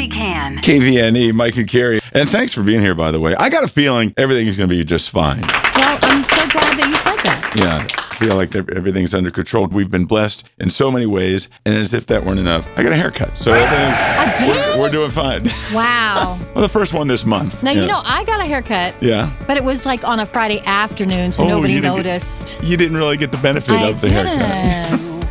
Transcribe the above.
she can. KVNE, Mike and Carrie. And thanks for being here, by the way. I got a feeling everything is going to be just fine. Well, I'm so glad that you said that. Yeah. I feel like everything's under control. We've been blessed in so many ways, and as if that weren't enough, I got a haircut. So we're doing fine. Wow. Well, the first one this month. Now, I got a haircut. Yeah. But it was like on a Friday afternoon, so nobody noticed. You didn't really get the benefit of the haircut.